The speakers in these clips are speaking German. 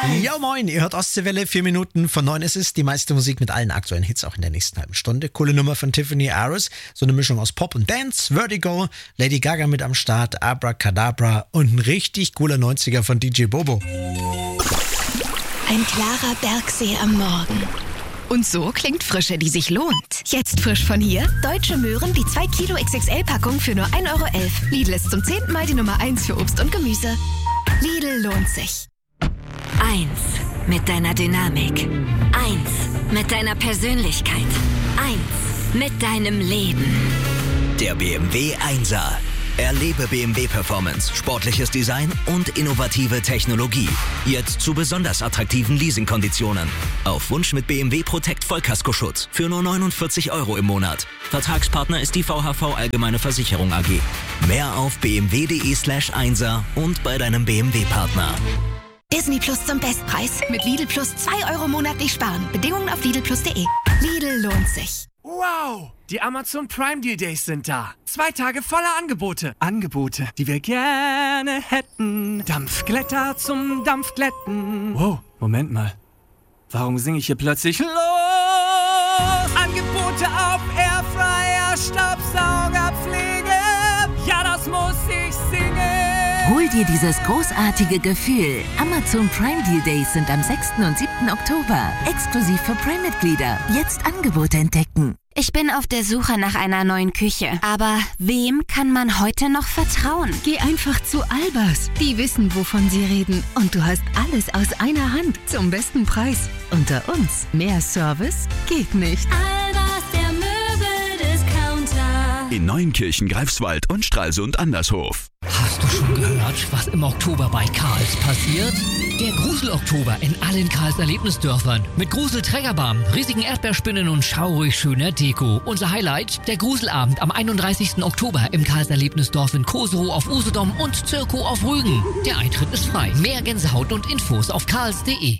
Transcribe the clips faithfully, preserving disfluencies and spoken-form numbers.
Ja moin, ihr hört Ostseewelle, vier Minuten von neun ist es. Die meiste Musik mit allen aktuellen Hits auch in der nächsten halben Stunde. Coole Nummer von Tiffany Aris, so eine Mischung aus Pop und Dance, Vertigo, Lady Gaga mit am Start, Abracadabra und ein richtig cooler neunziger von D J Bobo. Ein klarer Bergsee am Morgen. Und so klingt Frische, die sich lohnt. Jetzt frisch von hier: Deutsche Möhren, die zwei Kilo X X L-Packung für nur ein Euro elf. Lidl ist zum zehnten Mal die Nummer eins für Obst und Gemüse. Lidl lohnt sich. Eins mit deiner Dynamik. Eins mit deiner Persönlichkeit. Eins mit deinem Leben. Der B M W Einser. Erlebe B M W Performance, sportliches Design und innovative Technologie. Jetzt zu besonders attraktiven Leasingkonditionen. Auf Wunsch mit B M W Protect Vollkaskoschutz für nur neunundvierzig Euro im Monat. Vertragspartner ist die V H V Allgemeine Versicherung A G. Mehr auf bmw.de slash Einser und bei deinem B M W-Partner. Disney Plus zum Bestpreis. Mit Lidl Plus zwei Euro monatlich sparen. Bedingungen auf lidl plus punkt de. Lidl lohnt sich. Wow! Die Amazon Prime Deal Days sind da. Zwei Tage voller Angebote. Angebote, die wir gerne hätten. Dampfglätter zum Dampfglätten. Wow, Moment mal. Warum singe ich hier plötzlich los? Angebote auf Airfryer, Staubsaugerpflege. Ja, das muss ich singen. Hol dir dieses großartige Gefühl. Amazon Prime Deal Days sind am sechsten und siebten Oktober. Exklusiv für Prime-Mitglieder. Jetzt Angebote entdecken. Ich bin auf der Suche nach einer neuen Küche. Aber wem kann man heute noch vertrauen? Geh einfach zu Albers. Die wissen, wovon sie reden. Und du hast alles aus einer Hand zum besten Preis. Unter uns, mehr Service geht nicht. Albers, der Möbeldiscounter. In Neunkirchen, Greifswald und Stralsund Andershof. Hast du schon gehört, was im Oktober bei Karls passiert? Der Grusel-Oktober in allen Karls Erlebnisdörfern. Mit Grusel-Trägerbahn, riesigen Erdbeerspinnen und schaurig schöner Deko. Unser Highlight, der Gruselabend am einunddreißigsten Oktober im Karls Erlebnisdorf in Koserow auf Usedom und Zirko auf Rügen. Der Eintritt ist frei. Mehr Gänsehaut und Infos auf karls punkt de.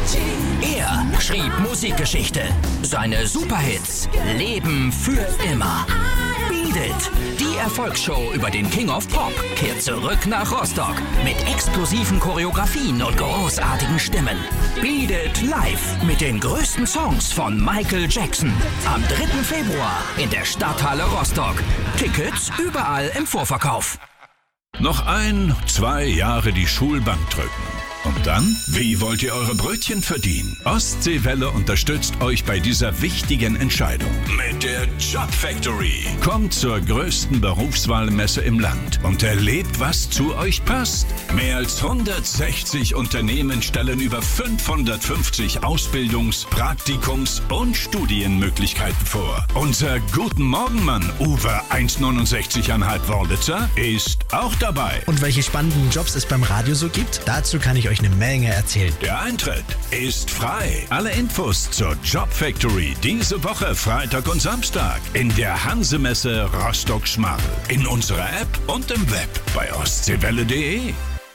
Er schrieb Musikgeschichte. Seine Superhits leben für immer. Beat It, die Erfolgsshow über den King of Pop, kehrt zurück nach Rostock mit explosiven Choreografien und großartigen Stimmen. Beat It live mit den größten Songs von Michael Jackson. Am dritten Februar in der Stadthalle Rostock. Tickets überall im Vorverkauf. Noch ein, zwei Jahre die Schulbank drücken. Und dann? Wie wollt ihr eure Brötchen verdienen? Ostseewelle unterstützt euch bei dieser wichtigen Entscheidung. Mit der Job Factory. Kommt zur größten Berufswahlmesse im Land und erlebt, was zu euch passt. Mehr als hundertsechzig Unternehmen stellen über fünfhundertfünfzig Ausbildungs-, Praktikums- und Studienmöglichkeiten vor. Unser Guten Morgenmann Uwe eins Komma neunundsechzig Komma fünf Wollitzer ist auch dabei. Und welche spannenden Jobs es beim Radio so gibt, dazu kann ich euch eine Menge erzählen. Der Eintritt ist frei. Alle Infos zur Job Factory diese Woche Freitag und Samstag in der Hansemesse Rostock-Schmarl. In unserer App und im Web bei ostseewelle punkt de.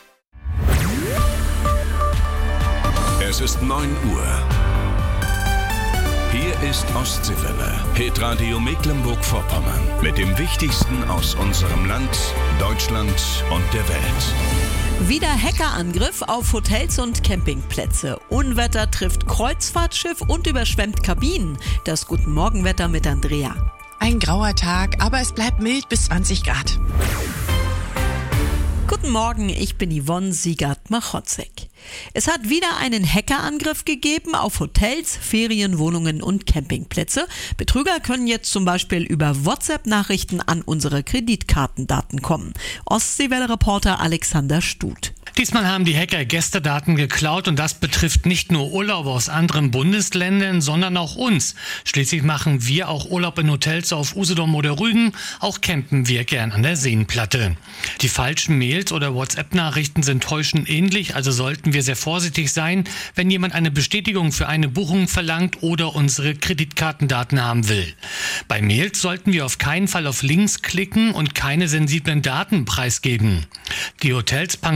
Es ist neun Uhr. Hier ist Ostseewelle, Hitradio Mecklenburg-Vorpommern mit dem Wichtigsten aus unserem Land, Deutschland und der Welt. Wieder Hackerangriff auf Hotels und Campingplätze. Unwetter trifft Kreuzfahrtschiff und überschwemmt Kabinen. Das Guten Morgenwetter mit Andrea. Ein grauer Tag, aber es bleibt mild bis zwanzig Grad. Guten Morgen, ich bin Yvonne Siegert-Machotzek. Es hat wieder einen Hackerangriff gegeben auf Hotels, Ferienwohnungen und Campingplätze. Betrüger können jetzt zum Beispiel über WhatsApp-Nachrichten an unsere Kreditkartendaten kommen. Ostseewelle-Reporter Alexander Stut. Diesmal haben die Hacker Gästedaten geklaut und das betrifft nicht nur Urlauber aus anderen Bundesländern, sondern auch uns. Schließlich machen wir auch Urlaub in Hotels auf Usedom oder Rügen, auch campen wir gern an der Seenplatte. Die falschen Mails oder WhatsApp-Nachrichten sind täuschend ähnlich, also sollten wir sehr vorsichtig sein, wenn jemand eine Bestätigung für eine Buchung verlangt oder unsere Kreditkartendaten haben will. Bei Mails sollten wir auf keinen Fall auf Links klicken und keine sensiblen Daten preisgeben. Die Hotels, Pensionen und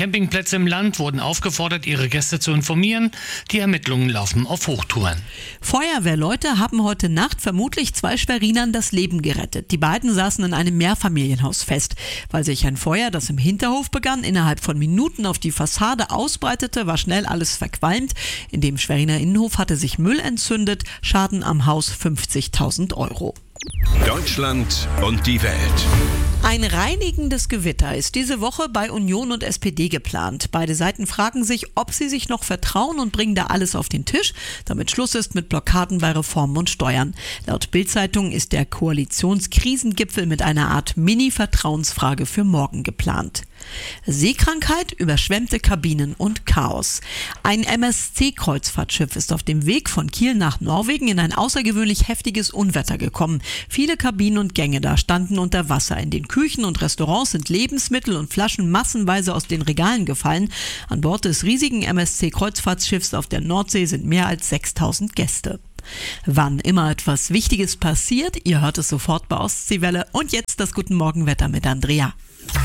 Campingplätze im Land wurden aufgefordert, ihre Gäste zu informieren. Die Ermittlungen laufen auf Hochtouren. Feuerwehrleute haben heute Nacht vermutlich zwei Schwerinern das Leben gerettet. Die beiden saßen in einem Mehrfamilienhaus fest. Weil sich ein Feuer, das im Hinterhof begann, innerhalb von Minuten auf die Fassade ausbreitete, war schnell alles verqualmt. In dem Schweriner Innenhof hatte sich Müll entzündet. Schaden am Haus fünfzigtausend Euro. Deutschland und die Welt. Ein reinigendes Gewitter ist diese Woche bei Union und S P D geplant. Beide Seiten fragen sich, ob sie sich noch vertrauen und bringen da alles auf den Tisch, damit Schluss ist mit Blockaden bei Reformen und Steuern. Laut Bild-Zeitung ist der Koalitionskrisengipfel mit einer Art Mini-Vertrauensfrage für morgen geplant. Seekrankheit, überschwemmte Kabinen und Chaos. Ein M S C-Kreuzfahrtschiff ist auf dem Weg von Kiel nach Norwegen in ein außergewöhnlich heftiges Unwetter gekommen. Viele Kabinen und Gänge da standen unter Wasser. In den Küchen und Restaurants sind Lebensmittel und Flaschen massenweise aus den Regalen gefallen. An Bord des riesigen M S C-Kreuzfahrtschiffs auf der Nordsee sind mehr als sechstausend Gäste. Wann immer etwas Wichtiges passiert, ihr hört es sofort bei Ostseewelle. Und jetzt das Guten Morgenwetter mit Andrea.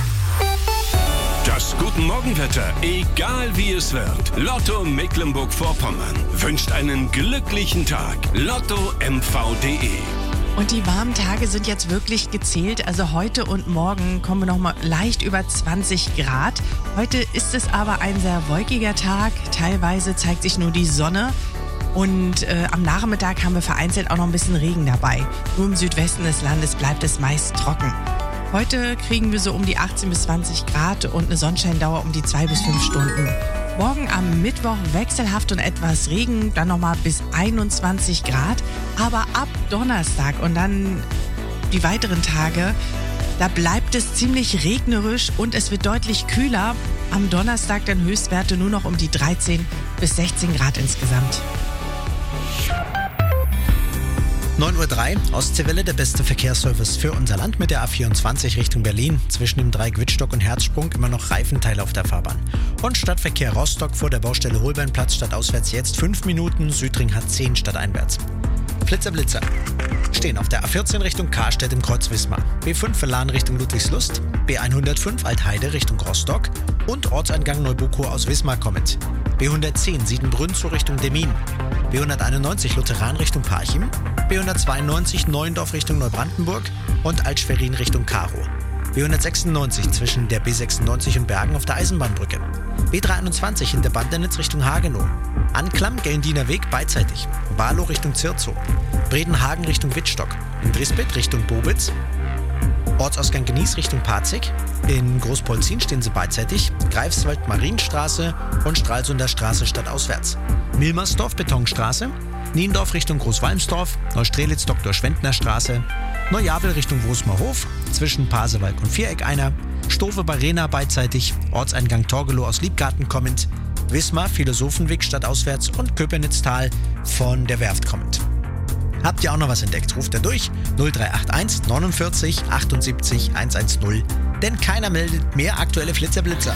Das Guten Morgenwetter, egal wie es wird. Lotto Mecklenburg-Vorpommern wünscht einen glücklichen Tag. Lotto M V punkt de. Und die warmen Tage sind jetzt wirklich gezählt. Also heute und morgen kommen wir noch mal leicht über zwanzig Grad. Heute ist es aber ein sehr wolkiger Tag. Teilweise zeigt sich nur die Sonne. Und äh, am Nachmittag haben wir vereinzelt auch noch ein bisschen Regen dabei. Nur im Südwesten des Landes bleibt es meist trocken. Heute kriegen wir so um die achtzehn bis zwanzig Grad und eine Sonnenscheindauer um die zwei bis fünf Stunden. Morgen am Mittwoch wechselhaft und etwas Regen, dann nochmal bis einundzwanzig Grad. Aber ab Donnerstag und dann die weiteren Tage, da bleibt es ziemlich regnerisch und es wird deutlich kühler. Am Donnerstag dann Höchstwerte nur noch um die dreizehn bis sechzehn Grad insgesamt. neun Uhr drei, Ostseewelle, der beste Verkehrsservice für unser Land mit der A vierundzwanzig Richtung Berlin. Zwischen dem Dreieck Wittstock und Herzsprung immer noch Reifenteile auf der Fahrbahn. Und Stadtverkehr Rostock vor der Baustelle Holbeinplatz statt auswärts jetzt fünf Minuten, Südring hat zehn statt einwärts. Flitzer Blitzer stehen auf der A vierzehn Richtung Karstedt im Kreuz Wismar, B fünf Verlan Richtung Ludwigslust, B hundertfünf Altheide Richtung Rostock und Ortseingang Neubukow aus Wismar kommend, B hundertzehn Siedenbrunn zur Richtung Demmin, B hunderteinundneunzig Lutheran Richtung Parchim, B hundertzweiundneunzig Neuendorf Richtung Neubrandenburg und Altschwerin Richtung Karow, B hundertsechsundneunzig zwischen der B sechsundneunzig und Bergen auf der Eisenbahnbrücke, B dreiundzwanzig hinter Bandernitz Richtung Hagenow, Anklam Geldiner Weg beidseitig, Barlow Richtung Zirzow, Bredenhagen Richtung Wittstock, in Drisbeth Richtung Bobitz, Ortsausgang Genieß Richtung Parzig, in Großpolzin stehen sie beidseitig, Greifswald Marienstraße und Stralsunder Straße stadtauswärts, Milmersdorf Betonstraße, Niendorf Richtung Großwalmsdorf, Neustrelitz Doktor Schwendner Straße, Neujabel Richtung Wosmerhof, zwischen Pasewalk und Viereck einer, Stowe bei Rena beidseitig, Ortseingang Torgelow aus Liebgarten kommend, Wismar Philosophenweg stadtauswärts und Köpernitztal von der Werft kommend. Habt ihr auch noch was entdeckt? Ruft er durch null drei acht eins neunundvierzig achtundsiebzig hundertzehn, denn keiner meldet mehr aktuelle Flitzerblitzer.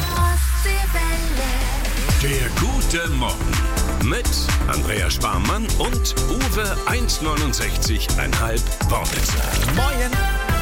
Der gute Morgen mit Andrea Sparmann und Uwe eins neunundsechzig Komma fünf Wortwitzer. Moin!